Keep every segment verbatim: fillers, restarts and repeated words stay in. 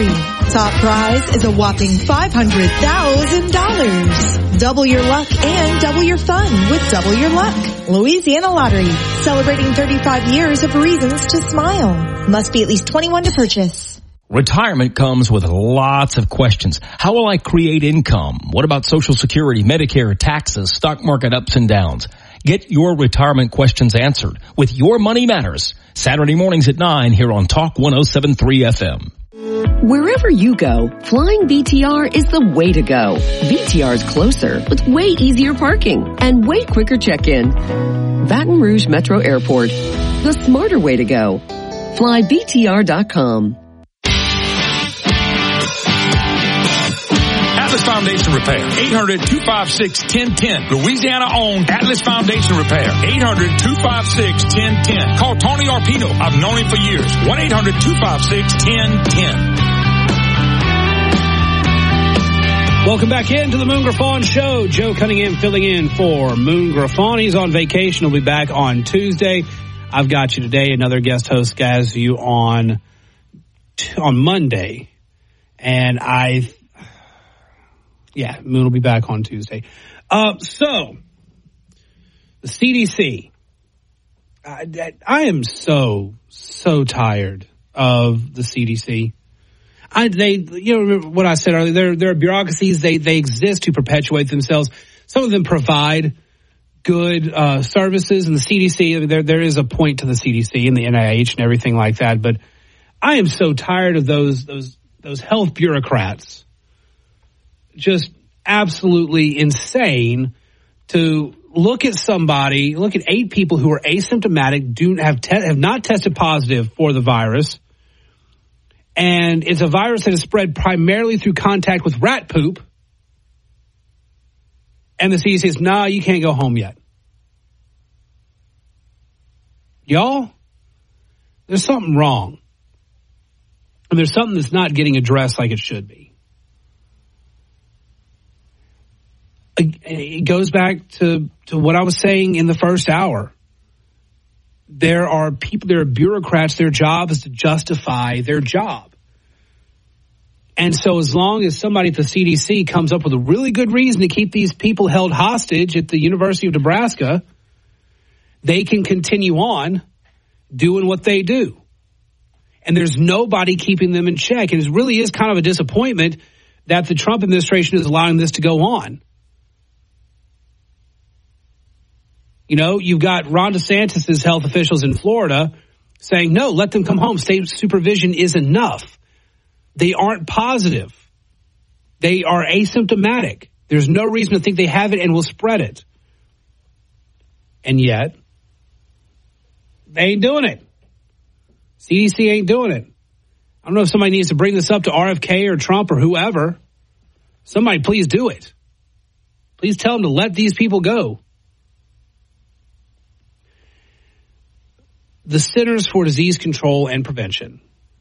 lottery. Top prize is a whopping five hundred thousand dollars. Double your luck and double your fun with Double Your Luck. Louisiana Lottery, celebrating thirty-five years of reasons to smile. Must be at least twenty-one to purchase. Retirement comes with lots of questions. How will I create income? What about Social Security, Medicare, taxes, stock market ups and downs? Get your retirement questions answered with Your Money Matters. Saturday mornings at nine here on Talk one oh seven point three F M. Wherever you go, flying V T R is the way to go. V T R is closer with way easier parking and way quicker check-in. Baton Rouge Metro Airport, the smarter way to go. Fly V T R dot com. Atlas Foundation Repair, eight hundred, two five six, one oh one oh. Louisiana-owned Atlas Foundation Repair, eight hundred, two five six, one oh one oh. Call Tony Arpino. I've known him for years. one eight hundred, two five six, one oh one oh. Welcome back into the Moon Griffon Show. Joe Cunningham filling in for Moon Griffon. He's on vacation. He'll be back on Tuesday. I've got you today. Another guest host has you on on Monday. And I, yeah, Moon will be back on Tuesday. Uh, so, the C D C. I, I am so, so tired of the C D C. I, they, you know, remember what I said earlier, there, there are bureaucracies, they, they exist to perpetuate themselves. Some of them provide good, uh, services, and the C D C, I mean, there, there is a point to the C D C and the N I H and everything like that, but I am so tired of those, those, those health bureaucrats. Just absolutely insane to look at somebody, look at eight people who are asymptomatic, do have, te- have not tested positive for the virus. And it's a virus that is spread primarily through contact with rat poop. And the C D C says, no, you can't go home yet. Y'all, there's something wrong. And there's something that's not getting addressed like it should be. It goes back to, to what I was saying in the first hour. There are people, there are bureaucrats, their job is to justify their job. And so as long as somebody at the C D C comes up with a really good reason to keep these people held hostage at the University of Nebraska, they can continue on doing what they do. And there's nobody keeping them in check. And it really is kind of a disappointment that the Trump administration is allowing this to go on. You know, you've got Ron DeSantis' health officials in Florida saying, no, let them come home. State supervision is enough. They aren't positive. They are asymptomatic. There's no reason to think they have it and will spread it. And yet, they ain't doing it. C D C ain't doing it. I don't know if somebody needs to bring this up to R F K or Trump or whoever. Somebody please do it. Please tell them to let these people go. The Centers for Disease Control and Prevention.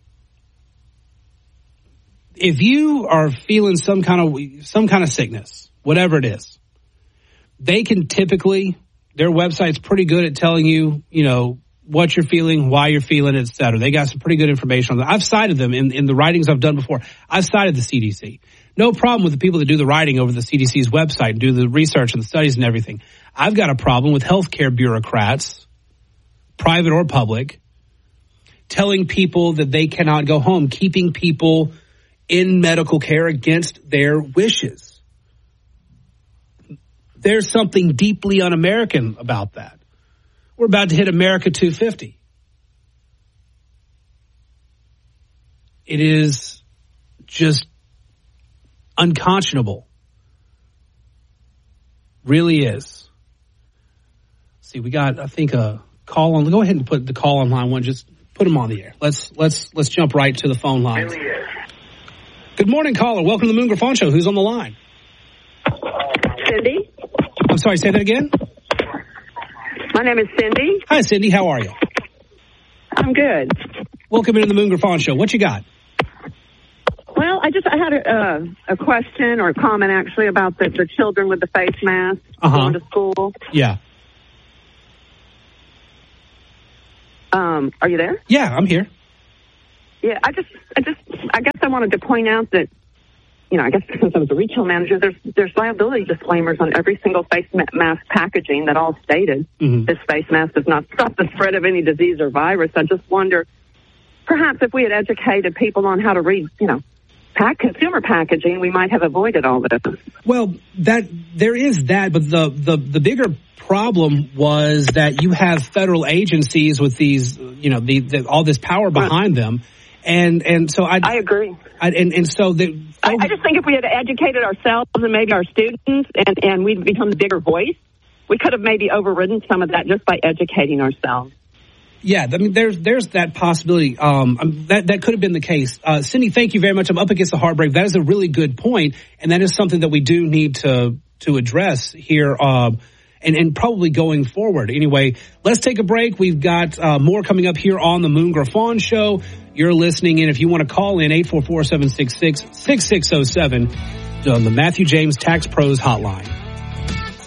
If you are feeling some kind of some kind of sickness, whatever it is, they can typically, their website's pretty good at telling you, you know, what you're feeling, why you're feeling it, et cetera. They got some pretty good information on that. I've cited them in, in the writings I've done before. I've cited the C D C. No problem with the people that do the writing over the C D C's website and do the research and the studies and everything. I've got a problem with healthcare bureaucrats, private or public, telling people that they cannot go home, keeping people in medical care against their wishes. There's something deeply un-American about that. We're about to hit America two fifty. It is just unconscionable. Really is. See, we got, I think, a call on. Go ahead and put the call on line one. Just put them on the air. Let's let's let's jump right to the phone line. Really is. Good morning, caller. Welcome to the Moon Griffon Show. Who's on the line? Cindy. I'm sorry. Say that again. My name is Cindy. Hi, Cindy. How are you? I'm good. Welcome into the Moon Griffon Show. What you got? Well, I just I had a uh, a question or a comment actually about the, the children with the face mask uh-huh. going to school. Yeah. Um, are you there? Yeah, I'm here. Yeah, I just I just I guess I wanted to point out that, you know, I guess because I was a retail manager, there's there's liability disclaimers on every single face mask packaging that all stated mm-hmm. this face mask does not stop the spread of any disease or virus. I just wonder, perhaps if we had educated people on how to read, you know, pack consumer packaging, we might have avoided all this. Well, that there is that, but the the the bigger problem was that you have federal agencies with these, you know, the, the all this power behind them, and and so I I agree, I, and and so the I, I just think if we had educated ourselves and maybe our students, and and we'd become the bigger voice, we could have maybe overridden some of that just by educating ourselves. Yeah, I mean, there's there's that possibility. Um, that that could have been the case. Uh, Cindy, thank you very much. I'm up against the hard break. That is a really good point, and that is something that we do need to to address here, uh, and and probably going forward. Anyway, let's take a break. We've got uh, more coming up here on the Moon Griffon Show. You're listening in. If you want to call in, eight four four, seven six six, six six zero seven on the Matthew James Tax Pros Hotline.